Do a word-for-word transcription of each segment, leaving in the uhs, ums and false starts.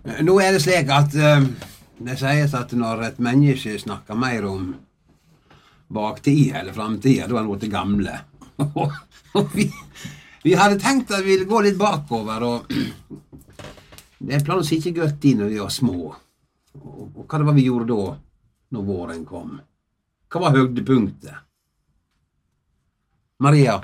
Nå er det slik at uh, det sies at når et menneske snakker mer om baktid eller framtid, da er han blitt gamle. Og vi, vi hadde tenkt at vi ville gå litt bakover, og det er planen ikke godt inn når vi var små. Og, og hva det var vi gjorde da, når våren kom? Hva var høydepunktet? Maria?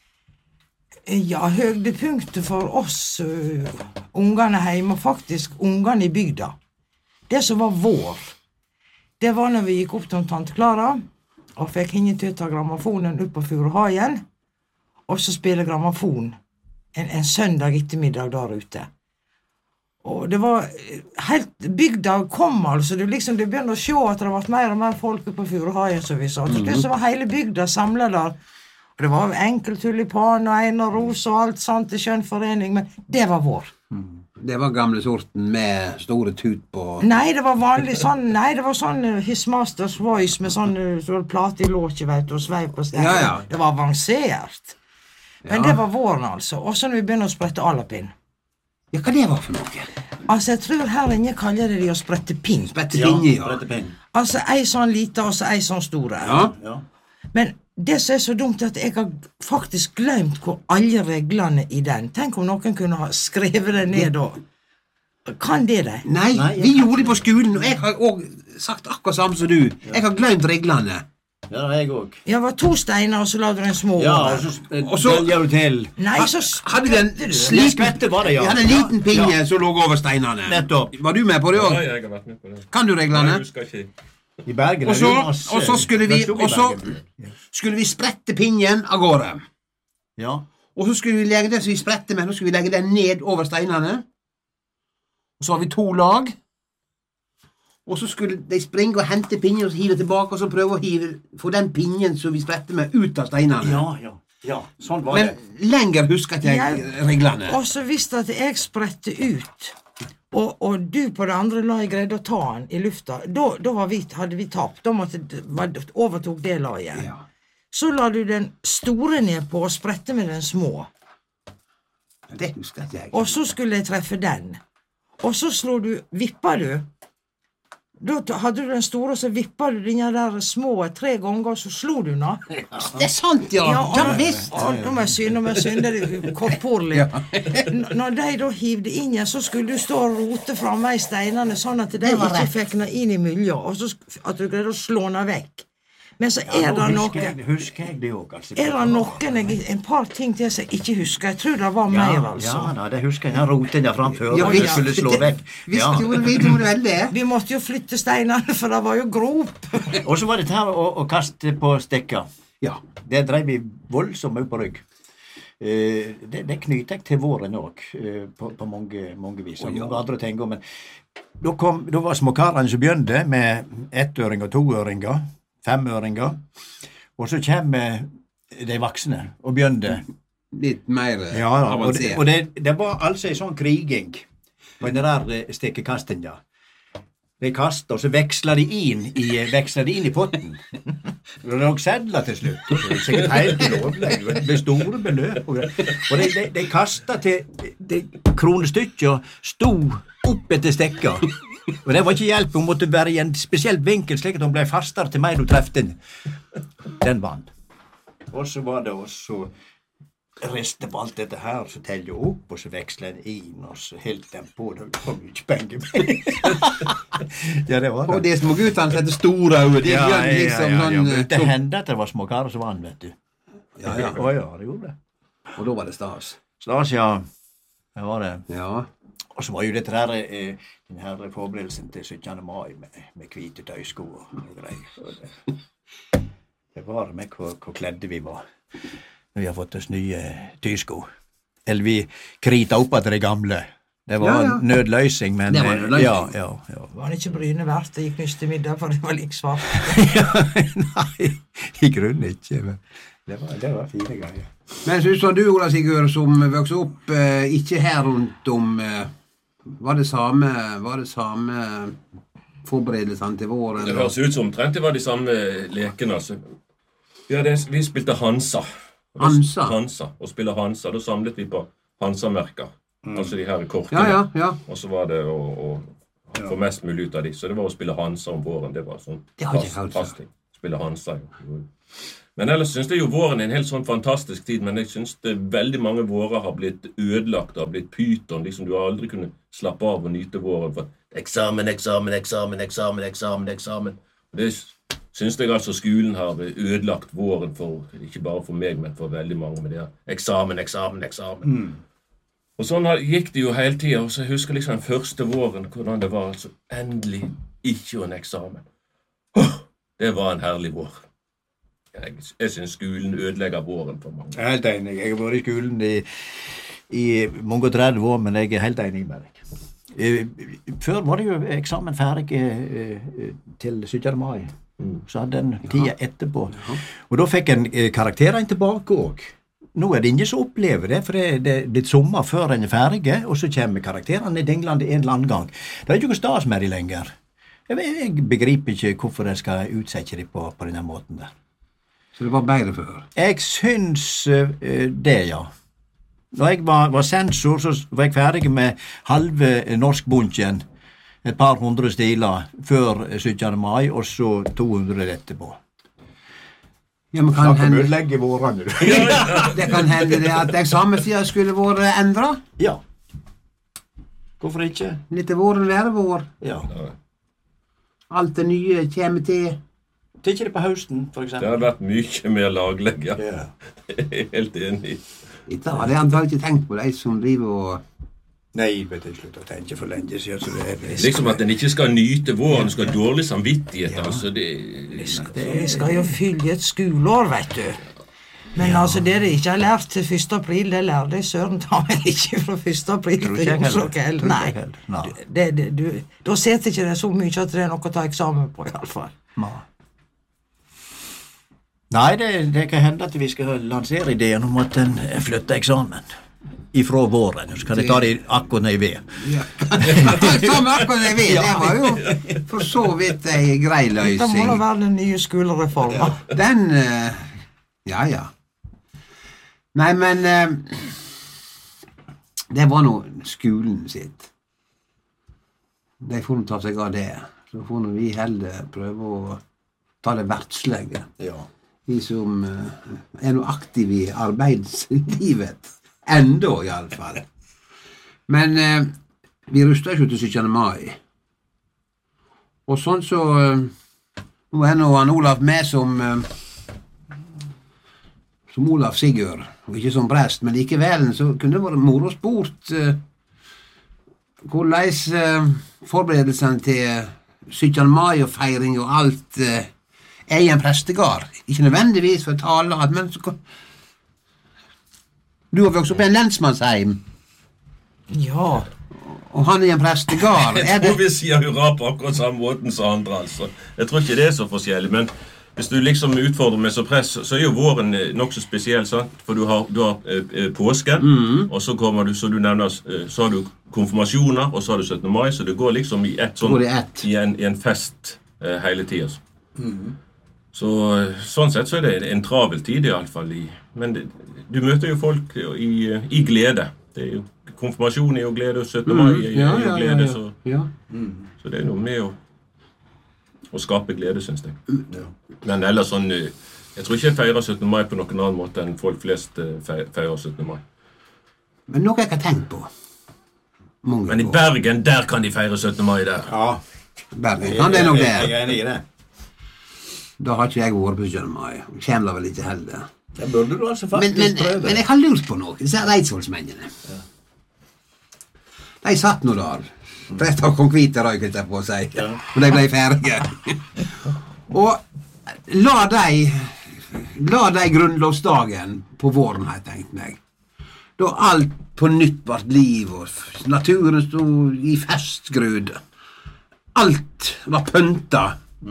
Ja, høydepunktet for oss uh, ungene hjemme, og faktisk ungene i bygda, det som var vår, det var når vi gikk opp til Tante Klara, og fikk henne til å ta grammofonen opp på Furuhagen, og så spille grammofon en, en søndag ettermiddag der ute. Og det var helt, bygda kom altså, det, liksom, det begynte å se at det var mer og mer folk på Furuhagen, som vi sa. Så det så var hele bygda samlet der, og det var enkel tulipan og en og ros og alt sånt til skjønnforening, men det var vår. Mm. Det var gamle sorten med store tut på... Nei, det var vanlig sånn, nei, det var sånn uh, His Master's Voice med sånn uh, plate i låtje, vet du, og sveiv på stedet. Ja, ja. Det var avansert. Men ja. Det var våren, altså. Og så når vi begynner å sprette alapinn. Ja, hva det var for noe? Altså, jeg tror her inne kaller det de å sprette pinn. Sprette pinn, ja. Sprette pinn. Altså, ei sånn lite, og så ei sånn store. Ja. Ja. Men det som er så dumt, er at jeg har faktisk glemt hvor alle reglene i den. Tenk om noen kunne ha skrevet det ned og... Kan det det? Nei, Nei vi gjorde det på skolen, og jeg har også sagt akkurat samme som du. Jeg har glemt reglene. Ja, jeg også. Ja, det var to steiner, og så la du en små ja, over. Og så, og så bølger du til. Nei, så hadde vi en sliten var det, ja. Vi hadde en liten pinne ja. som lå over steinene. Nettopp. Var du med på det også? Ja, jeg har vært med på det. Kan du reglene? Nei, jeg husker ikke. I Bergen og så, er det masse... Og så skulle vi, og så skulle vi sprette pinnen av gårde. Ja. Og så skulle vi legge det som vi sprette med, så skulle vi legge den ned over steinene. Og så har vi to lag. Og så skulle de springe og hente pinnen og hive tilbake, og så prøve å hive, få den pinnen som vi sprette med ut av steinene. Ja, ja, ja. Sånn var Men det. Men lenger husker ikke jeg ja, reglene. Og så visste at jeg sprette ut, og, og du på det andre laget greide å ta den i lufta, da, da var vi, hadde vi tapt, da måtte, overtok det laget. Ja. Så la du den store ned på og sprette med den små. Det husker ikke jeg. Og så skulle jeg treffe den. Og så slo du, vippa du, da hadde du den store, og så vippa du den der små tre ganger, og så slo du den. Ja. Det er sant, ja! Ja, ja visst! Nå må jeg synde, nå må jeg synde det kortporlig. Ja. Når de da hivde inn igjen, så skulle du stå og rote fremme i steinene, sånn at de ikke fikk den inn i miljøet, og så at du greide å slå den vekk. Men så er ja, det noe... Jeg, husker jeg det også, altså. Er det noen, jeg, en par ting til jeg ikke husker. Jeg tror det var ja, mer, altså. Ja, da, det husker jeg. Den roten der framfør, ja, og vi skulle slå vekk. Visst ja. gjorde vi det vel det. Vi måtte jo flytte steinene, for det var jo grop. Og så var det her å, å kaste på stekka. Ja. Det drev vi voldsomt på rygg. Uh, det, det knyter jeg til våren også, uh, på, på mange, mange vis. Og ja. Mange andre ting. Men da, kom, da var småkarene som begynte med ettøring og toøringer. Femøringer, og så kommer de voksne og begynner litt mer ja, og, det, og det, det var altså en sånn kriging på den der stekkekasten ja. De kaster, og så veksler de inn i, veksler de inn i potten og det er nok sedler til slutt og det er sikkert helt lovlig det er store beløp og, og de, de, de kastet til de kronestykker sto opp etter stekka. Og det var ikke hjelp, hun måtte være i en spesiell vinkel, slik at hun ble fastere til meg du trefte den. Den vann. Og så var det også resten på alt dette her, så teller jeg opp, og så veksler den inn, og så helt den på, det var mye penger med. Ja, det var det. Og de små guttene setter store øyne, de ja, gjør ja, liksom ja, ja, sånn... Ja, det hendte at det var små karer som vann, vet du. Ja, ja. Å ja, det gjorde det. Og da var det stas. Stas, ja. Det var det. Ja. Og så var jo dette her, eh, den her forberedelsen til syttende mai med, med hvite tøysko og, og greier. Det, det var med hvor, hvor kledde vi var når vi har fått oss nye tøysko. Eller vi krita opp at det gamle. Det var ja, ja. nødløsning, men... Det var nødløsning. Ja, ja, ja. Var det ikke bryne verdt? Det gikk nyst til middag, for det var like svart. Ja, nei, i grunnen ikke, men det var, det var fine greier. Men synes du, Ola Sigurd, som vokste opp eh, ikke her rundt om... Eh, Var det samme, var det samme forberedelsene til våren? Det høres ut som omtrent det var de samme lekene. Altså. Vi, hadde, vi spilte Hansa. Hansa? Hansa, og spille Hansa. Da samlet vi på Hansa-merker. altså de her kortene. Ja, ja, ja. Og så var det å, å få mest mulig ut av de. Så det var å spille Hansa om våren. Det var sånn Det har ikke jeg hørt før. fast ting. Spille Hansa, jo. Men ellers synes jeg jo våren er en helt sånn fantastisk tid, men jeg synes det veldig mange vårer har blitt ødelagt, har blitt pyton, liksom du har aldri kunnet slappe av og nyte våren for eksamen, eksamen, eksamen, eksamen, eksamen, eksamen. Og det synes jeg altså skolen har ødelagt våren for, ikke bare for meg, men for veldig mange med det her. Eksamen, eksamen, eksamen. Mm. Og sånn gikk det jo hele tiden, og så jeg husker liksom den første våren, hvordan det var altså endelig ikke en eksamen. Åh, det var en herlig vår. Jeg, jeg synes skolen ødelegger våren for mange. Jeg er helt enig. Jeg har vært i skolen i, i mange og tretti år, men jeg er helt enig med deg. Eh, Før var det jo eksamen ferdig eh, eh, til syttende mai. Så hadde den tida etterpå. Og da fikk en eh, karakterene tilbake også. Nå er det ingen som opplever det, for det, det er blitt sommer før en er ferdig, og så kommer karakterene i England en eller annen gang. Det er ikke noe stas med de lenger. Jeg, jeg begriper ikke hvorfor jeg skal utsette de på, på denne måten der. Så det var bedre før? Jeg syns uh, det, ja. Når jeg var, var sensor, så var jeg ferdig med halve norskbunken, et par hundre stiler, før syttende mai, og så to hundre etterpå. Ja, men kan hende... ødelegge vårene. Det kan hende det at eksamenstida skulle vært endret. Ja. Hvorfor ikke? Litt våren være vår. Ja. Alt det nye kommer til. Tenker det på høsten, for eksempel? Det har vært mye mer lagleg, ja. Ja. Jeg er helt enig. Dette har jeg antagelig ikke tenkt på, de som driver og... Nei, vet jeg slutt å tenke for lenge siden, så det er... Det Liksom at en ikke skal nyte våren, skal ha dårlig samvittighet, Ja. altså det... Det skal jo fylle et skoleår, vet du. Men altså, det de ikke har lært til første april, det lærte jeg søren ta meg ikke fra første april Tror til ikke jeg heller. Jonsok heller. Tror ikke Nei, jeg heller. Nei. Du- det, det, du, da setter ikke det så mye at det er noe å ta eksamen på, i alle fall. Nei. Nei, det, det kan hende at vi skal lansere ideen om at en flytter eksamen ifra våren. Så kan de ta det akkurat ned i ved. Ja. Som akkurat jeg vet, det var jo for så vidt en grei Det må da løsning. være den nye skolereformen. Den, eh, ja, ja. Nei, men eh, det var nå skolen sitt. De får nå ta seg av det. Så får nå vi heller prøve å ta det verdslige. Ja. Vi som eh, er nå aktive i arbeidslivet. Enda, i alle fall. Men eh, vi ruster ikke til syttende mai. Og sånn så eh, nå er nå han Olav med som eh, som Olav Sigurd, og ikke som prest, men likevel så kunne det vært moro spurt eh, hvordan eh, forberedelsene til syttende mai og feiring og alt eh, er i en prestegard. Ikke nødvendigvis for å tale, men så, du har vokst opp i en lensmannsheim, Ja, og han er i en prestegard. Jeg Er det, tror vi sier hurra på akkurat samme måten som andre, altså. Jeg tror ikke det er så forskjellig, men hvis du liksom utfordrer meg som press, så er jo våren eh, nok så spesiell, sant? For du har, du har eh, eh, påsken, og så kommer du, så du nevner, eh, så har du konfirmasjoner, og så har du syttende mai, så det går liksom i ett sånn, Går i ett. i en, i en fest eh, hele tiden. Så eh, sånn sett så er det en travel tid i alle fall, i, men det, du møter jo folk i, i glede. Det er jo, konfirmasjon er jo glede, og syttende mai er jo ja, ja, ja, glede, ja. så, Ja. så det er noe med å, å skape glede, synes jeg. Ja. Men ellers sånn, eh, jeg tror ikke jeg feirer syttende mai på noen annen måte enn folk flest eh, fe- feirer syttende mai. Men noe jeg har tenkt på. Mange Men i år. Bergen, der kan de feire syttende mai der. Ja. Bergen kan det nok Jeg det. er enig i det. Da har ikke jeg vært på syttende mai. Kjem da vel ikke heller. Det burde du altså Men, faktisk men, prøve. men jeg har lurt på noe. Disse Reidsvollsmennene. De satt nå der. Rett av kong Hvite røyk, jeg på å si. Og de ble ferdige. Og la de La de grunnlovsdagen på våren, har jeg tenkt meg. Da alt på nytt ble liv, og naturen stod i festgrud. Alt var pynta.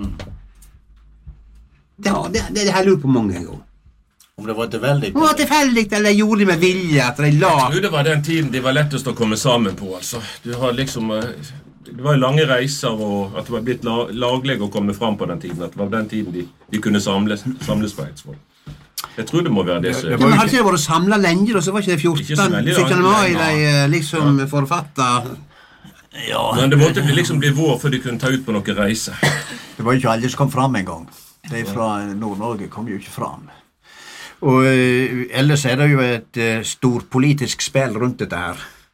Det, var- det, det, det har jeg lurt på mange ganger. Om det var tilfeldig. Det var tilfeldig, eller gjorde de med vilje, at de la Jo, det var den tiden de var lettest å komme sammen på, altså. Du har liksom, eh, det var jo lange reiser, og at det var blitt la, laglig å komme fram på den tiden. At det var den tiden de, de kunne samles, samles på Eidsvoll. Jeg tror det må være det. Det Ja, var men jo hadde ikke det vært samlet lenge, da, så var ikke det Ikke så fjorten veldig syttende langt mai, lenger. de eh, liksom forfatter. Ja, Men det måtte bli- liksom bli vår før de kunne ta ut på noen reise. det var jo ikke alle som kom fram en gang. De fra Nord-Norge kom jo ikke fram. Og eh, ellers er det jo et uh, storpolitisk spill rundt dette her.